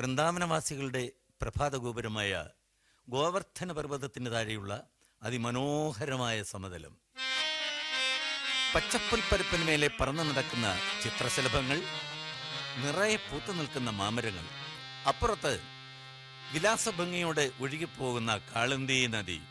വൃന്ദാവനവാസികളുടെ പ്രഭാതഗോപുരമായ ഗോവർദ്ധന പർവ്വതത്തിന് താഴെയുള്ള അതിമനോഹരമായ സമതലം. പച്ചപ്പുൽപ്പരപ്പിന് മേലെ പറന്നു നടക്കുന്ന ചിത്രശലഭങ്ങൾ, നിറയെ പൂത്തു നിൽക്കുന്ന മാമരങ്ങൾ, അപ്പുറത്ത് വിലാസഭംഗിയോടെ ഒഴുകിപ്പോകുന്ന കാളന്തി നദി,